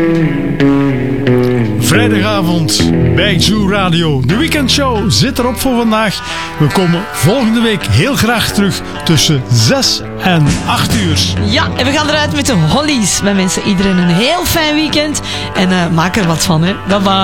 Vrijdagavond bij Zoo Radio. De weekendshow zit erop voor vandaag. We komen volgende week heel graag terug tussen 6 en 8 uur. Ja, en we gaan eruit met de Hollies. Wij wensen iedereen een heel fijn weekend. En maak er wat van, hè. Bye bye.